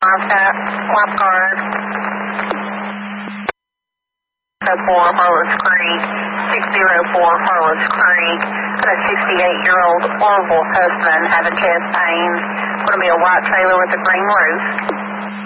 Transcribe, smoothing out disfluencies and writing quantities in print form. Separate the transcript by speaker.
Speaker 1: I've got lifeguard. 4 Harless Creek, 604 Harless Creek. A 68-year-old Orville husband having chest pains. Going to be a white trailer with a green roof.